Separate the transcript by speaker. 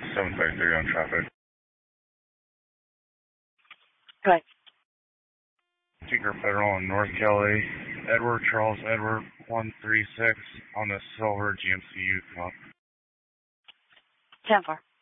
Speaker 1: 753 on traffic.
Speaker 2: Right.
Speaker 1: Tinker Federal in North Kelly. Edward Charles Edward 136 on the silver GMC Yukon.
Speaker 2: 10-4.